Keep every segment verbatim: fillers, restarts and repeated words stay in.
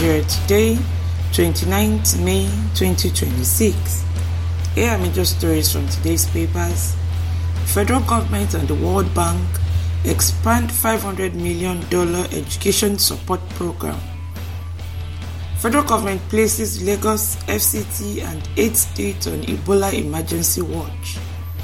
Nigeria today, twenty-ninth of May twenty twenty-six. Here are major stories from today's papers. Federal government and the World Bank expand five hundred million dollars education support program. Federal government places Lagos, F C T and eight states on Ebola emergency watch.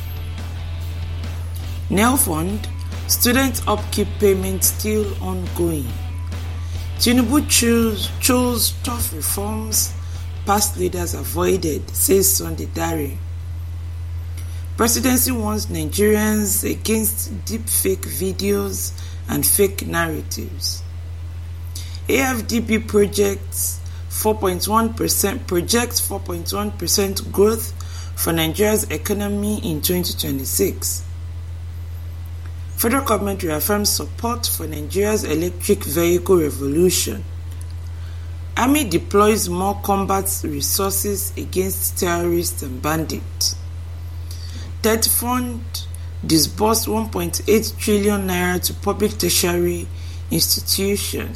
Nel Fund, student upkeep payment still ongoing. Tinubu chose, chose tough reforms past leaders avoided, says Sunday Dare. Presidency warns Nigerians against deep fake videos and fake narratives. A F D B projects four point one percent projects four point one percent growth for Nigeria's economy in twenty twenty-six. Federal government reaffirms support for Nigeria's electric vehicle revolution. Army deploys more combat resources against terrorists and bandits. Tet Fund disbursed one point eight trillion naira to public tertiary institutions.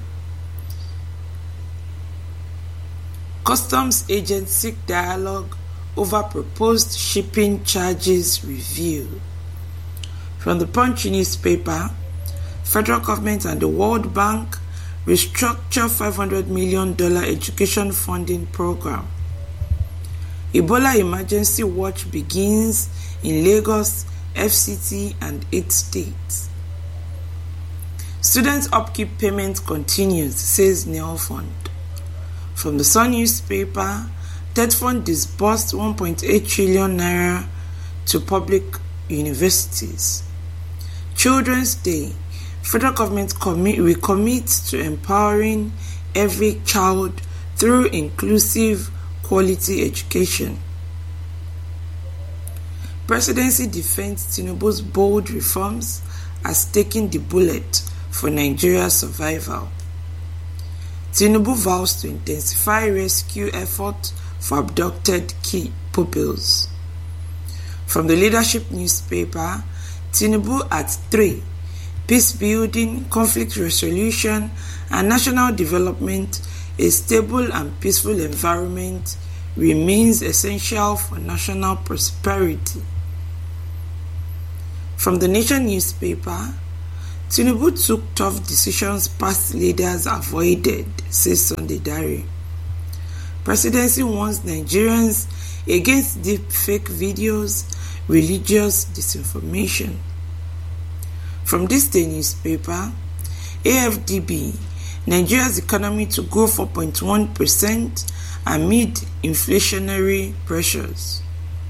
Customs agents seek dialogue over proposed shipping charges review. From the Punch newspaper, federal government and the World Bank restructure five hundred million dollars education funding program. Ebola emergency watch begins in Lagos, F C T and eight states. Student upkeep payment continues, says Nel Fund. From the Sun newspaper, Tet Fund disbursed one point eight trillion naira to public universities. Children's Day, federal government commit, we commit to empowering every child through inclusive, quality education. Presidency defends Tinubu's bold reforms as taking the bullet for Nigeria's survival. Tinubu vows to intensify rescue efforts for abducted key pupils. From the Leadership newspaper, Tinubu at three. Peace building, conflict resolution, and national development, a stable and peaceful environment remains essential for national prosperity. From the Nation newspaper, Tinubu took tough decisions past leaders avoided, says Sunday Dare. Presidency warns Nigerians against deep fake videos, religious disinformation. From this day newspaper, A F D B, Nigeria's economy to grow four point one percent amid inflationary pressures.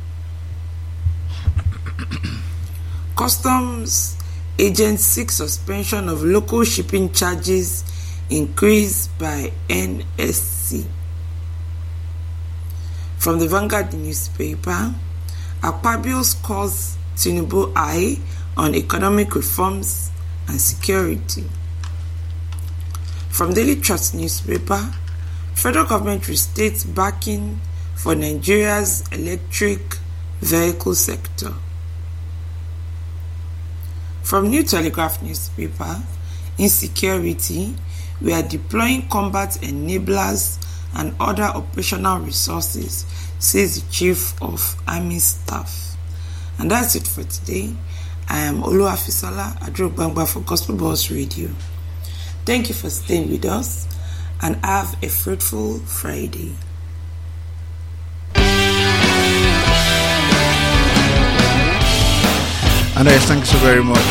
Customs agents seek suspension of local shipping charges increased by N S C. From the Vanguard newspaper, Akpabio scores Tinubu eye on economic reforms and security. From Daily Trust newspaper, federal government restates backing for Nigeria's electric vehicle sector. From New Telegraph newspaper, insecurity, we are deploying combat enablers and other operational resources, says the Chief of Army Staff. And that's it for today. I am Oluwafisola Adrogbangba for Gospel Boss Radio. Thank you for staying with us and have a fruitful Friday. And yes, thanks so very much